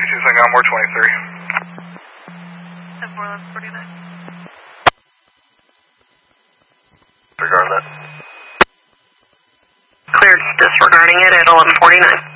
32 Saigon, more 23. 10-4, 1149. Regard that. Cleared disregarding it at 1149.